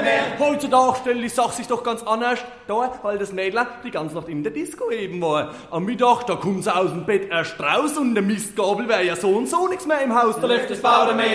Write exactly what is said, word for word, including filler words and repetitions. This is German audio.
mehr. Heutzutage stellt die Sache sich doch ganz anders da, weil das Mädel die ganze Nacht in der Disco eben war. Am Mittag, da kommt sie aus dem Bett erst raus und der Mistgabel wäre ja so und so nichts mehr im Haus. Da läuft das Bauernmädel